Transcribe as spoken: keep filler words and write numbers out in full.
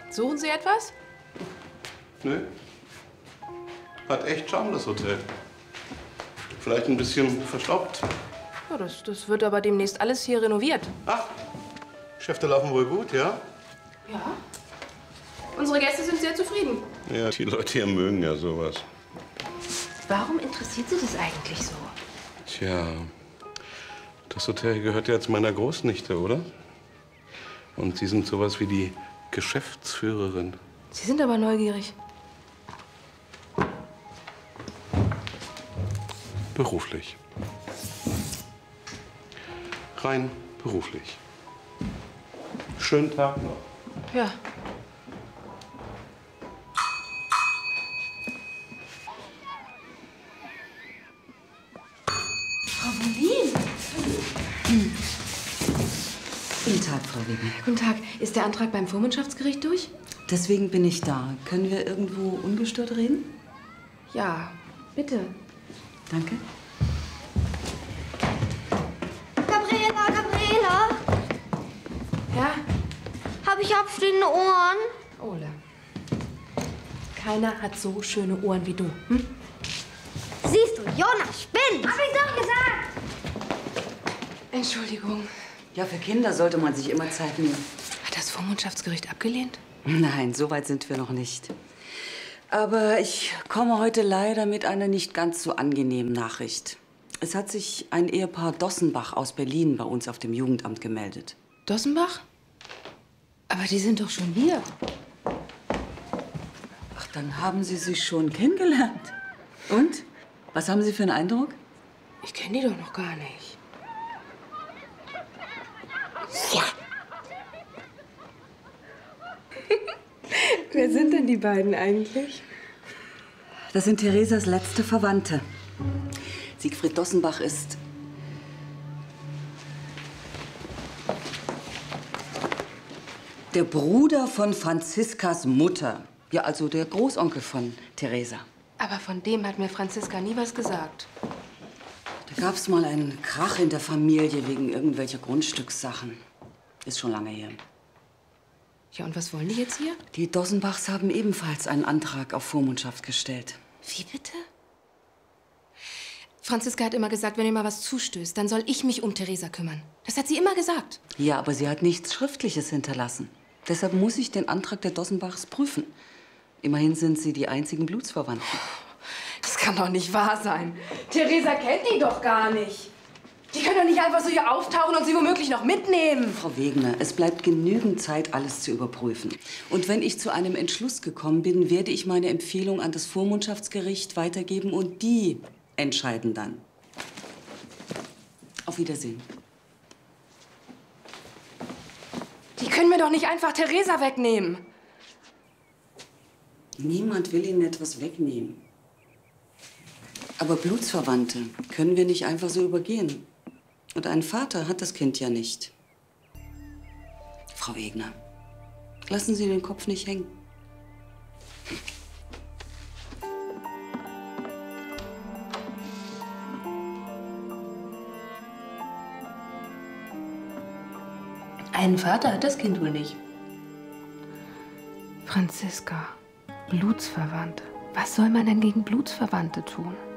Suchen Sie etwas? Nö. Hat echt Charme, das Hotel. Vielleicht ein bisschen verstaubt. Ja, das, das wird aber demnächst alles hier renoviert. Ach, Geschäfte laufen wohl gut, ja? Ja. Unsere Gäste sind sehr zufrieden. Ja, die Leute hier mögen ja sowas. Warum interessiert Sie das eigentlich so? Tja, das Hotel gehört ja jetzt meiner Großnichte, oder? Und Sie sind sowas wie die Geschäftsführerin. Sie sind aber neugierig. Beruflich. Rein beruflich. Schönen Tag noch. Ja. Frau Wollin! Hm. Guten Tag, Frau Wegner. Guten Tag. Ist der Antrag beim Vormundschaftsgericht durch? Deswegen bin ich da. Können wir irgendwo ungestört reden? Ja, bitte. Danke. Gabriela, Gabriela! Ja? Hab ich abstehende Ohren? Ole. Keiner hat so schöne Ohren wie du. Hm? Siehst du, Jonas spinnt! Hab ich doch gesagt! Entschuldigung. Ja, für Kinder sollte man sich immer Zeit nehmen. Hat das Vormundschaftsgericht abgelehnt? Nein, so weit sind wir noch nicht. Aber ich komme heute leider mit einer nicht ganz so angenehmen Nachricht. Es hat sich ein Ehepaar Dossenbach aus Berlin bei uns auf dem Jugendamt gemeldet. Dossenbach? Aber die sind doch schon hier. Ach, dann haben Sie sich schon kennengelernt. Und? Was haben Sie für einen Eindruck? Ich kenne die doch noch gar nicht. Ja! Wer sind denn die beiden eigentlich? Das sind Theresas letzte Verwandte. Siegfried Dossenbach ist der Bruder von Franziskas Mutter. Ja, also der Großonkel von Theresa. Aber von dem hat mir Franziska nie was gesagt. Da gab's mal einen Krach in der Familie wegen irgendwelcher Grundstückssachen. Ist schon lange her. Ja, und was wollen die jetzt hier? Die Dossenbachs haben ebenfalls einen Antrag auf Vormundschaft gestellt. Wie bitte? Franziska hat immer gesagt, wenn ihr mal was zustößt, dann soll ich mich um Theresa kümmern. Das hat sie immer gesagt. Ja, aber sie hat nichts Schriftliches hinterlassen. Deshalb muss ich den Antrag der Dossenbachs prüfen. Immerhin sind sie die einzigen Blutsverwandten. Das kann doch nicht wahr sein. Theresa kennt die doch gar nicht. Die können doch nicht einfach so hier auftauchen und sie womöglich noch mitnehmen. Frau Wegner, es bleibt genügend Zeit, alles zu überprüfen. Und wenn ich zu einem Entschluss gekommen bin, werde ich meine Empfehlung an das Vormundschaftsgericht weitergeben und die entscheiden dann. Auf Wiedersehen. Die können mir doch nicht einfach Theresa wegnehmen. Niemand will Ihnen etwas wegnehmen. Aber Blutsverwandte können wir nicht einfach so übergehen. Und ein Vater hat das Kind ja nicht. Frau Wegner, lassen Sie den Kopf nicht hängen. Einen Vater hat das Kind wohl nicht. Franziska, Blutsverwandte. Was soll man denn gegen Blutsverwandte tun?